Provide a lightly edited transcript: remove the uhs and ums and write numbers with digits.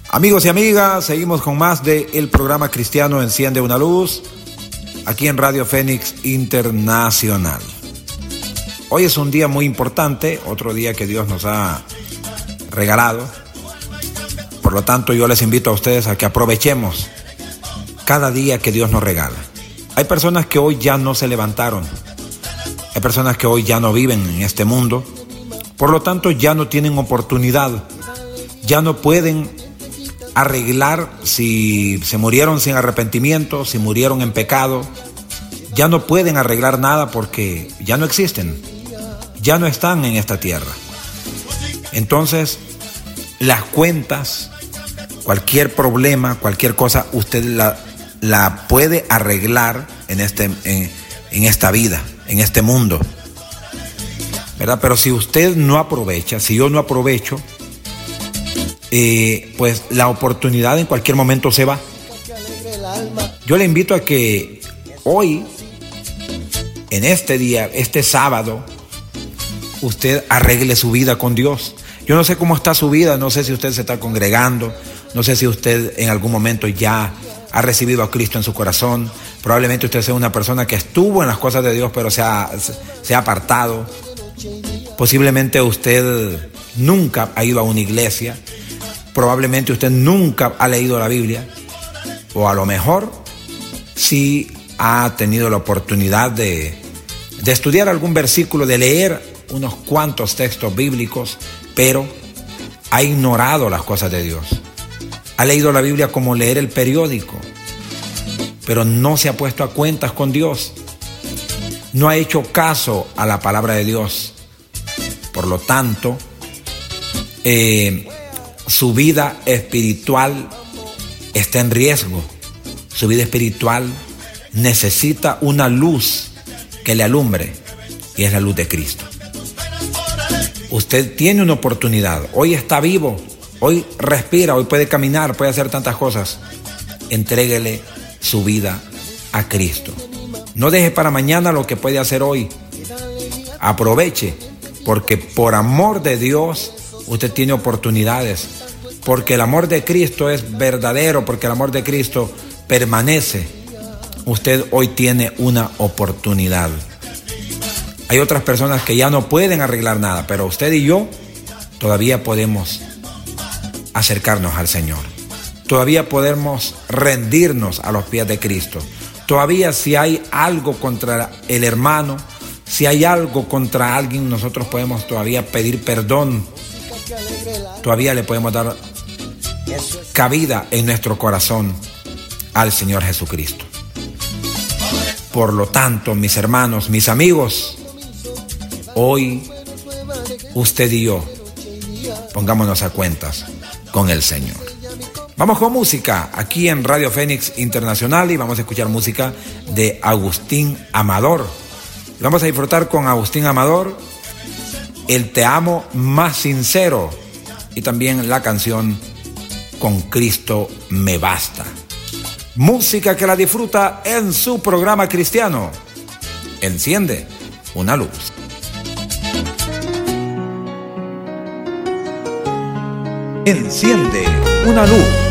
Amigos y amigas, seguimos con más de el programa cristiano Enciende una Luz, aquí en Radio Fénix Internacional. Hoy es un día muy importante, otro día que Dios nos ha regalado. Por lo tanto, yo les invito a ustedes a que aprovechemos cada día que Dios nos regala. Hay personas que hoy ya no se levantaron. Hay personas que hoy ya no viven en este mundo. Por lo tanto, ya no tienen oportunidad. Ya no pueden arreglar si se murieron sin arrepentimiento, si murieron en pecado. Ya no pueden arreglar nada porque ya no existen. Ya no están en esta tierra. Entonces, las cuentas, cualquier problema, cualquier cosa, usted la puede arreglar en esta vida, en este mundo, ¿verdad? Pero si usted no aprovecha, si yo no aprovecho, pues la oportunidad en cualquier momento se va. Yo le invito a que hoy, en este día, este sábado, usted arregle su vida con Dios. Yo no sé cómo está su vida, no sé si usted se está congregando, no sé si usted en algún momento ya ha recibido a Cristo en su corazón. Probablemente usted sea una persona que estuvo en las cosas de Dios, pero se ha apartado. Posiblemente usted nunca ha ido a una iglesia. Probablemente usted nunca ha leído la Biblia. O a lo mejor sí ha tenido la oportunidad de estudiar algún versículo, de leer unos cuantos textos bíblicos, pero ha ignorado las cosas de Dios. Ha leído la Biblia como leer el periódico, pero no se ha puesto a cuentas con Dios. No ha hecho caso a la palabra de Dios. Por lo tanto, su vida espiritual está en riesgo. Su vida espiritual necesita una luz que le alumbre, y es la luz de Cristo. Usted tiene una oportunidad. Hoy está vivo, hoy respira, hoy puede caminar, puede hacer tantas cosas. Entréguele su vida a Cristo. No deje para mañana lo que puede hacer hoy. Aproveche, porque por amor de Dios usted tiene oportunidades. Porque el amor de Cristo es verdadero, porque el amor de Cristo permanece. Usted hoy tiene una oportunidad. Hay otras personas que ya no pueden arreglar nada, pero usted y yo todavía podemos acercarnos al Señor. Todavía podemos rendirnos a los pies de Cristo. Todavía si hay algo contra el hermano, si hay algo contra alguien, nosotros podemos todavía pedir perdón. Todavía le podemos dar cabida en nuestro corazón al Señor Jesucristo. Por lo tanto, mis hermanos, mis amigos, hoy usted y yo pongámonos a cuentas con el Señor. Vamos con música aquí en Radio Fénix Internacional y vamos a escuchar música de Agustín Amador. Vamos a disfrutar con Agustín Amador el Te amo más sincero y también la canción Con Cristo me basta. Música que la disfruta en su programa cristiano. Enciende una luz. Enciende una luz.